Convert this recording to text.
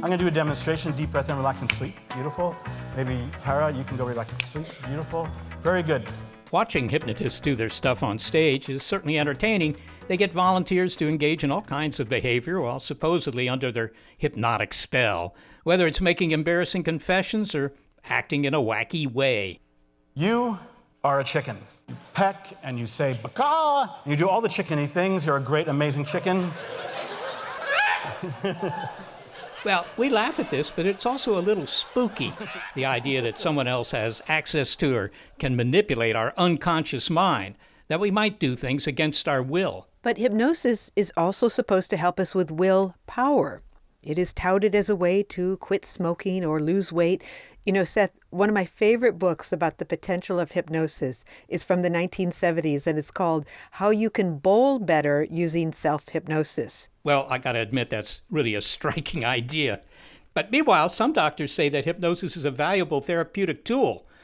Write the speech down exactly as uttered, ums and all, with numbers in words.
I'm gonna do a demonstration, deep breath in, relax and sleep. Beautiful. Maybe Tara, you can go relax and sleep. Beautiful. Very good. Watching hypnotists do their stuff on stage is certainly entertaining. They get volunteers to engage in all kinds of behavior while supposedly under their hypnotic spell, whether it's making embarrassing confessions or acting in a wacky way. You are a chicken. You peck and you say, "Baka!" and you do all the chickeny things. You're a great, amazing chicken. Well, we laugh at this, but it's also a little spooky, the idea that someone else has access to or can manipulate our unconscious mind, that we might do things against our will. But hypnosis is also supposed to help us with will power. It is touted as a way to quit smoking or lose weight. You know, Seth, one of my favorite books about the potential of hypnosis is from the nineteen seventies, and it's called How You Can Bowl Better Using Self-Hypnosis. Well, I gotta admit that's really a striking idea. But meanwhile, some doctors say that hypnosis is a valuable therapeutic tool.